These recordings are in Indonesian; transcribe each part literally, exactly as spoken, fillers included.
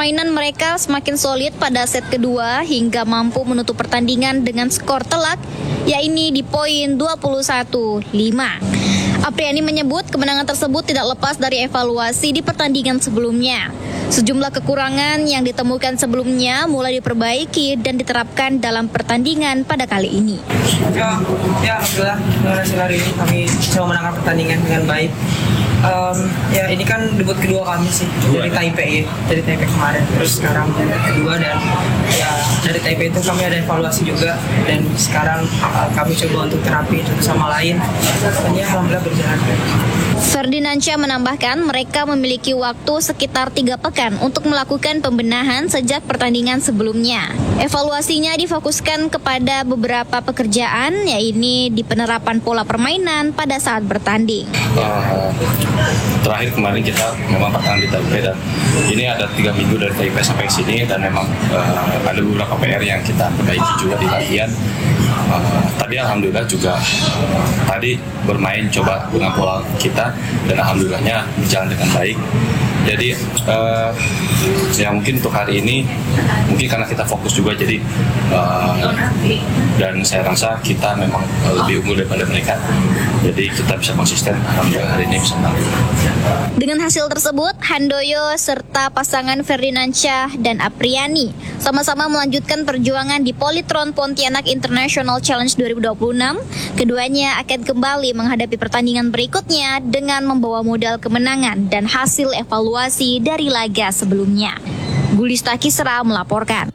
permainan mereka semakin solid pada set kedua hingga mampu menutup pertandingan dengan skor telak, yakni di poin dua puluh satu lima. Apriani menyebut kemenangan tersebut tidak lepas dari evaluasi di pertandingan sebelumnya. Sejumlah kekurangan yang ditemukan sebelumnya mulai diperbaiki dan diterapkan dalam pertandingan pada kali ini. Ya, ya alhamdulillah hasil hari ini kami bisa memenangkan pertandingan dengan baik. Um, ya ini kan debut kedua kami sih dari Taipei ya, dari Taipei kemarin, terus sekarang kedua, dan ya dari Taipei itu kami ada evaluasi juga, dan sekarang uh, kami coba untuk terapi satu sama lain, dan ya alhamdulillah berjalan. Ferdinansyah menambahkan mereka memiliki waktu sekitar tiga pekan untuk melakukan pembenahan sejak pertandingan sebelumnya. Evaluasinya difokuskan kepada beberapa pekerjaan, yaitu di penerapan pola permainan pada saat bertanding. Uh, terakhir kemarin kita memang pertandingan di Taipei, dan ini ada tiga minggu dari Taipei sampai sini, dan memang uh, ada beberapa P R yang kita perbaiki juga di latihan. Uh, tadi alhamdulillah juga uh, tadi bermain coba dengan pola kita, dan alhamdulillahnya berjalan dengan baik. Jadi uh, ya mungkin untuk hari ini mungkin karena kita fokus juga, jadi uh, dan saya rasa kita memang lebih unggul daripada mereka, jadi kita bisa konsisten. Alhamdulillah hari ini bisa menang. Dengan hasil tersebut, Handoyo serta pasangan Ferdinansyah dan Apriani sama-sama melanjutkan perjuangan di Polytron Pontianak International Challenge dua ribu dua puluh enam. Keduanya akan kembali menghadapi pertandingan berikutnya dengan membawa modal kemenangan dan hasil evaluasi dari laga sebelumnya. Gulista Kisra melaporkan.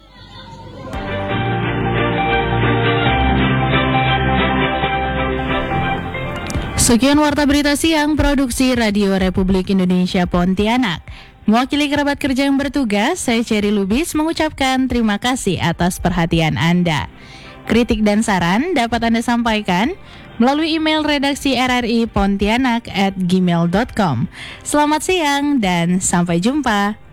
Sekian Warta Berita Siang Produksi Radio Republik Indonesia Pontianak. Mewakili kerabat kerja yang bertugas, saya Cherry Lubis mengucapkan terima kasih atas perhatian Anda. Kritik dan saran dapat Anda sampaikan melalui email redaksi r r i pontianak at gmail dot com. Selamat siang dan sampai jumpa.